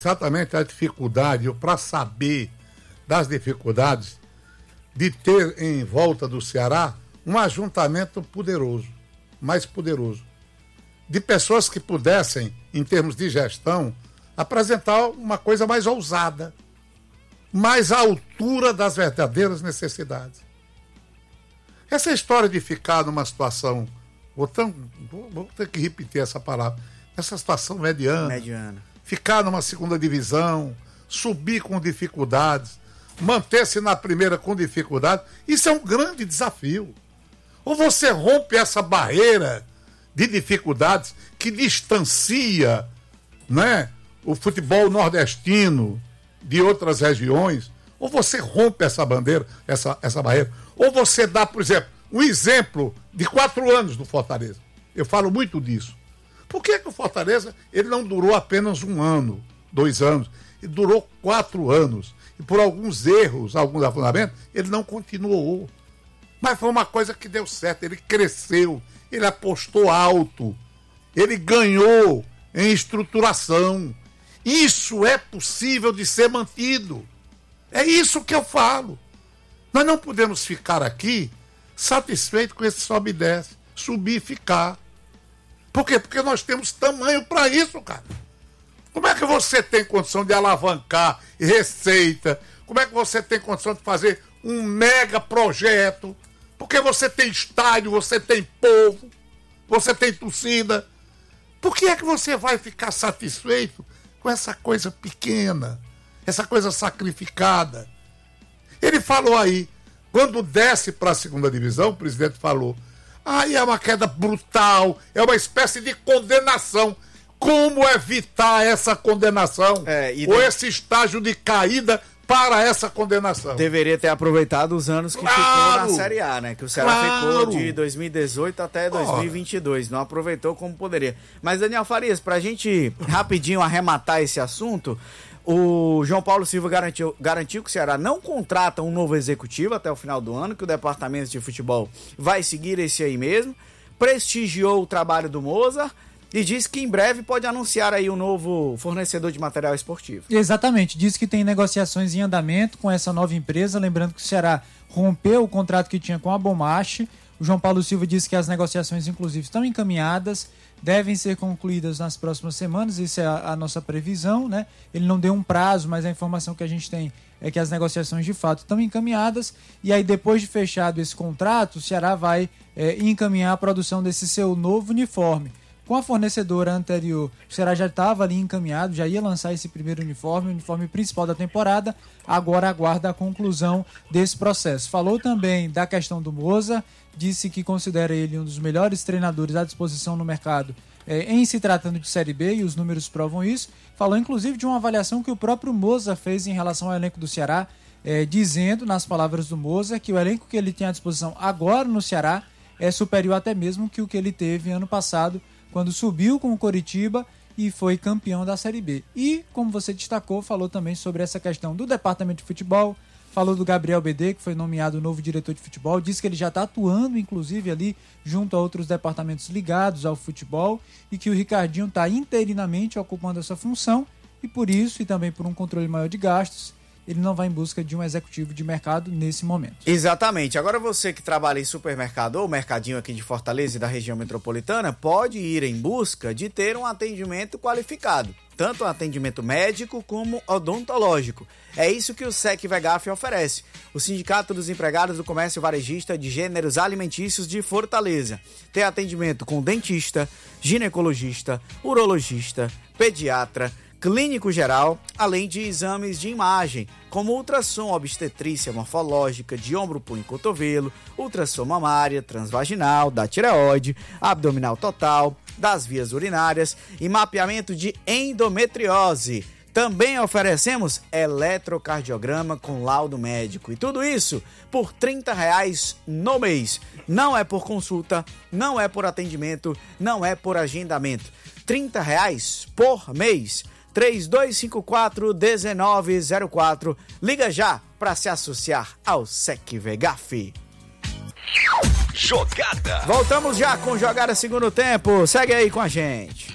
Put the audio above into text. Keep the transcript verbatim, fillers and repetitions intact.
exatamente a dificuldade, para saber das dificuldades de ter em volta do Ceará um ajuntamento poderoso, mais poderoso, de pessoas que pudessem, em termos de gestão, apresentar uma coisa mais ousada, mais à altura das verdadeiras necessidades. Essa história de ficar numa situação, vou, tão, vou, vou ter que repetir essa palavra, essa situação mediana, mediana, ficar numa segunda divisão, subir com dificuldades, manter-se na primeira com dificuldade, isso é um grande desafio. Ou você rompe essa barreira de dificuldades que distancia, né, o futebol nordestino de outras regiões, ou você rompe essa bandeira, essa, essa barreira, ou você dá, por exemplo, um exemplo de quatro anos do Fortaleza. Eu falo muito disso. Por que que o Fortaleza ele não durou apenas um ano, dois anos? Ele durou quatro anos. E por alguns erros, alguns afundamentos, ele não continuou. Mas foi uma coisa que deu certo. Ele cresceu, ele apostou alto, ele ganhou em estruturação. Isso é possível de ser mantido. É isso que eu falo. Nós não podemos ficar aqui satisfeitos com esse sobe e desce, subir e ficar. Por quê? Porque nós temos tamanho para isso, cara. Como é que você tem condição de alavancar receita? Como é que você tem condição de fazer um mega projeto? Porque você tem estádio, você tem povo, você tem torcida. Por que é que você vai ficar satisfeito com essa coisa pequena, essa coisa sacrificada? Ele falou aí, quando desce para a segunda divisão, o presidente falou, aí é uma queda brutal, é uma espécie de condenação. Como evitar essa condenação? É, ou de... esse estágio de caída para essa condenação? Deveria ter aproveitado os anos que claro, ficou na Série A, né? Que o Ceará claro. ficou de dois mil e dezoito até dois mil e vinte e dois. Não aproveitou como poderia. Mas, Daniel Farias, para a gente rapidinho arrematar esse assunto, o João Paulo Silva garantiu, garantiu que o Ceará não contrata um novo executivo até o final do ano, que o departamento de futebol vai seguir esse aí mesmo. Prestigiou o trabalho do Mozart e disse que em breve pode anunciar aí um novo fornecedor de material esportivo. Exatamente, disse que tem negociações em andamento com essa nova empresa, lembrando que o Ceará rompeu o contrato que tinha com a Bomache. O João Paulo Silva disse que as negociações, inclusive, estão encaminhadas, devem ser concluídas nas próximas semanas, isso é a, a nossa previsão, né? Ele não deu um prazo, mas a informação que a gente tem é que as negociações de fato estão encaminhadas, e aí depois de fechado esse contrato, o Ceará vai é, encaminhar a produção desse seu novo uniforme. Com a fornecedora anterior, o Ceará já estava ali encaminhado, já ia lançar esse primeiro uniforme, o uniforme principal da temporada, agora aguarda a conclusão desse processo. Falou também da questão do Moza, disse que considera ele um dos melhores treinadores à disposição no mercado é, em se tratando de Série B, e os números provam isso. Falou inclusive de uma avaliação que o próprio Moza fez em relação ao elenco do Ceará, é, dizendo, nas palavras do Moza, que o elenco que ele tem à disposição agora no Ceará é superior até mesmo que o que ele teve ano passado, quando subiu com o Coritiba e foi campeão da Série B. E, como você destacou, falou também sobre essa questão do departamento de futebol, falou do Gabriel B D, que foi nomeado novo diretor de futebol, disse que ele já está atuando, inclusive, ali junto a outros departamentos ligados ao futebol, e que o Ricardinho está interinamente ocupando essa função, e por isso, e também por um controle maior de gastos, ele não vai em busca de um executivo de mercado nesse momento. Exatamente. Agora você que trabalha em supermercado ou mercadinho aqui de Fortaleza e da região metropolitana, pode ir em busca de ter um atendimento qualificado, tanto um atendimento médico como odontológico. É isso que o S E C Vegaf oferece, o Sindicato dos Empregados do Comércio Varejista de Gêneros Alimentícios de Fortaleza. Tem atendimento com dentista, ginecologista, urologista, pediatra, clínico geral, além de exames de imagem, como ultrassom obstetrícia morfológica de ombro, punho e cotovelo, ultrassom mamária, transvaginal, da tireoide, abdominal total, das vias urinárias e mapeamento de endometriose. Também oferecemos eletrocardiograma com laudo médico. E tudo isso por trinta reais no mês. Não é por consulta, não é por atendimento, não é por agendamento. trinta reais por mês. três dois cinco quatro, um nove zero quatro. Liga já para se associar ao S E C Vegaf. Jogada. Voltamos já com Jogada Segundo Tempo. Segue aí com a gente.